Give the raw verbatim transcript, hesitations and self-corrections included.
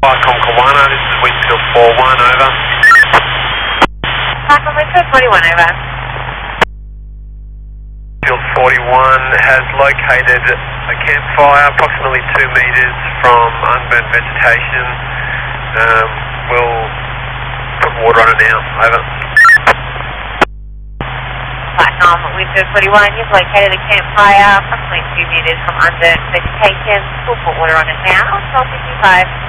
Flycom Kiwana, this is Windfield four one, over. Flycom Windfield forty-one, over. Windfield forty-one has located a campfire approximately two metres from unburnt vegetation. Um, we'll put water on it now, over. Flycom Windfield forty-one, you've located a campfire approximately two metres from unburnt vegetation. We'll put water on it now, twelve fifty-five.